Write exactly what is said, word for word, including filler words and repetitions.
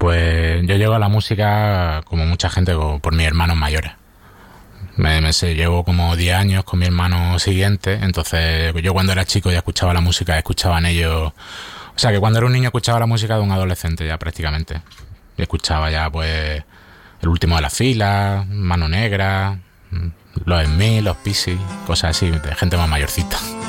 Pues yo llego a la música como mucha gente por mis hermanos mayores. Me, me sé, llevo como diez años con mi hermano siguiente, entonces yo cuando era chico ya escuchaba la música, escuchaban ellos. O sea que cuando era un niño escuchaba la música de un adolescente ya prácticamente. Y escuchaba ya pues El último de la fila, Mano Negra, los Smiths, los Pixies, cosas así, de gente más mayorcita.